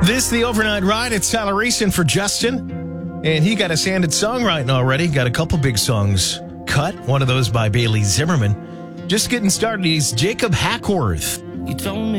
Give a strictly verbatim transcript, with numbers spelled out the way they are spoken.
This the overnight ride. It's Tyler Reeson for Justin. And he got his hand at songwriting already. Got a couple big songs cut. One of those by Bailey Zimmerman. Just getting started. He's Jacob Hackworth. You told me